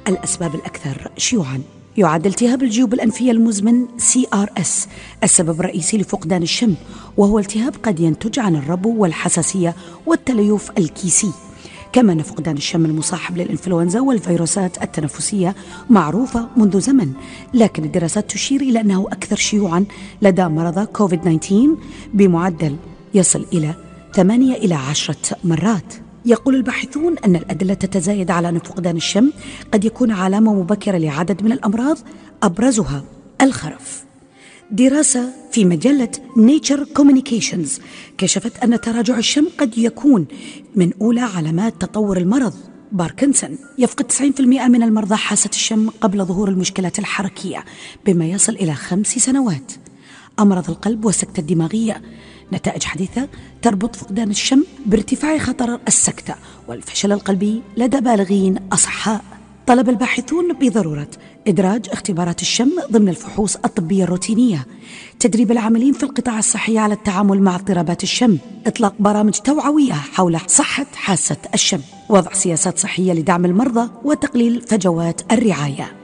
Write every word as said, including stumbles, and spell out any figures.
الأسباب الأكثر شيوعاً: يعد التهاب الجيوب الأنفية المزمن سي آر إس السبب الرئيسي لفقدان الشم، وهو التهاب قد ينتج عن الربو والحساسية والتليف الكيسي. كما أن فقدان الشم المصاحب للإنفلونزا والفيروسات التنفسية معروفة منذ زمن، لكن الدراسات تشير إلى أنه أكثر شيوعاً لدى مرضى كوفيد تسعة عشر بمعدل يصل إلى ثمانية إلى عشرة مرات. يقول الباحثون أن الأدلة تتزايد على أن فقدان الشم قد يكون علامة مبكرة لعدد من الأمراض، أبرزها الخرف. دراسة في مجلة Nature Communications كشفت أن تراجع الشم قد يكون من أولى علامات تطور المرض باركنسون. يفقد تسعين بالمئة من المرضى حاسة الشم قبل ظهور المشكلات الحركية بما يصل إلى خمس سنوات. أمراض القلب والسكتة الدماغية، نتائج حديثة تربط فقدان الشم بارتفاع خطر السكتة والفشل القلبي لدى بالغين أصحاء. طلب الباحثون بضرورة إدراج اختبارات الشم ضمن الفحوص الطبية الروتينية، تدريب العاملين في القطاع الصحي على التعامل مع اضطرابات الشم، إطلاق برامج توعوية حول صحة حاسة الشم، وضع سياسات صحية لدعم المرضى وتقليل فجوات الرعاية.